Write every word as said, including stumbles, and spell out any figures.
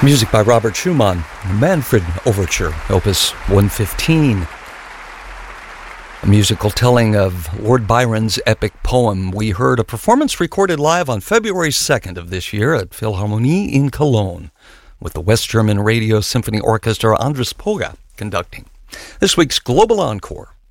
Music by Robert Schumann, Manfred Overture, Opus one fifteen. A musical telling of Lord Byron's epic poem. We heard a performance recorded live on February second of this year at Philharmonie in Cologne, with the West German Radio Symphony Orchestra Andres Poga conducting. This week's Global Encore